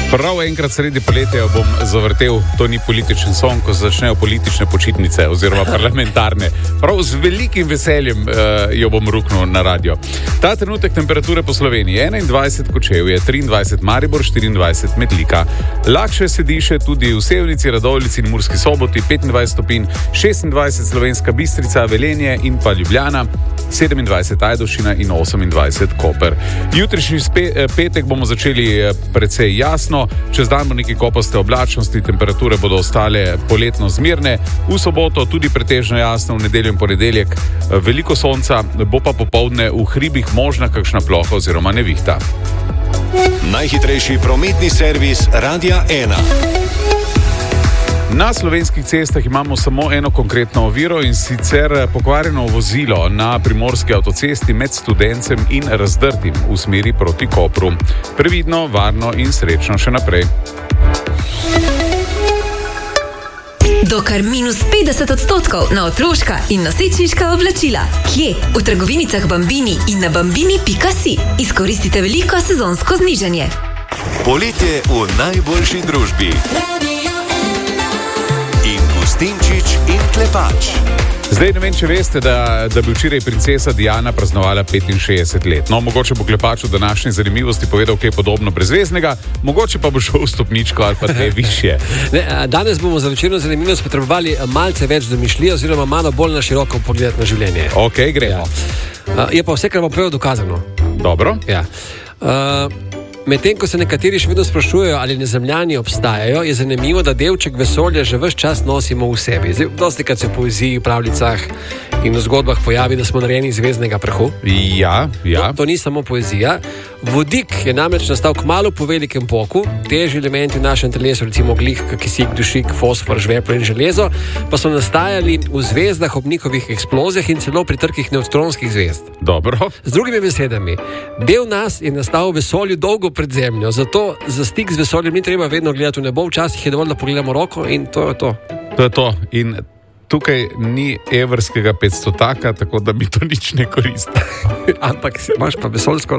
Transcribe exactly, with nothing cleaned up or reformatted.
Prav enkrat sredi poletja bom zavrtel, to ni političen song, ko začnejo politične počitnice oziroma parlamentarne. Prav z velikim veseljem uh, jo bom ruknil na radio. Ta trenutek temperature po Sloveniji enaindvajset Kočevje, triindvajset Maribor, štiriindvajset Metlika. Lakše se diše tudi v Sevnici, Radovljici in Murski Soboti, petindvajset stopinj, šestindvajset Slovenska Bistrica, Velenje in pa Ljubljana, sedemindvajset Ajdovščina in osemindvajset Koper. Jutrišnji spe, petek bomo začeli precej jasno, čez dan bo nekaj kopaste oblačnosti, temperature bodo ostale poletno zmirne, v soboto tudi pretežno jasno, v nedeljo in ponedeljek veliko sonca, bo pa popoldne v hribih možna kakšna ploha oziroma nevihta. Najhitrejši prometni servis Radia ena. Na slovenskih cestah imamo samo eno konkretno oviro, in sicer pokvarjeno vozilo na primorski avtocesti med Studencem in Razdrtim v smeri proti Kopru. Previdno, varno in srečno še naprej. Do kar minus petdeset odstotkov na otroška in nosečniška oblačila. Kje? V trgovinicah Bambini in na bambini pika si. Izkoristite veliko sezonsko znižanje. Poletje v najboljši družbi. Gustinčič in Klepač. Zdaj ne vem, če veste, da, da bi včeraj princesa Diana praznovala petinšestdeset let. No, mogoče bo Klepač v današnji zanimivosti povedal kaj podobno brezveznega, mogoče pa bo šel v stopničko ali pa dve višje. Ne, danes bomo za večerno zanimivost potrebovali malce več domišljije oziroma malo bolj na široko pogled na življenje. Ok, gremo. Ja. Je pa vse, kar bom povedal, dokazano. Dobro. Ja. Uh, Medtem, ko se nekateri še vedno sprašujejo, ali nezemljani obstajajo, je zanimivo, da delček vesolja že ves čas nosimo v sebi. Zdaj, dostikrat se v poeziji, pravljicah in v zgodbah pojavi, da smo narejeni iz zvezdnega prahu. Ja, ja. To, to ni samo poezija. Vodik je namreč nastal kmalu po velikem poku, težji elementi v našem telesu, recimo ogljik, kisik, dušik, fosfor, žveplo in železo, pa so nastajali v zvezdah ob njihovih eksplozijah in celo pri trkih nevtronskih zvezd. Dobro. Z drugimi besedami, del nas je nastal v vesolju dolgo pred Zemljo, zato za stik z vesoljem ni treba vedno gledati v nebo, včasih je dovolj, da pogledamo roko in to je to. To je to. In tukaj ni evrskega petstotaka, tako da mi to nič ne koristi. Ampak imaš pa vesoljsko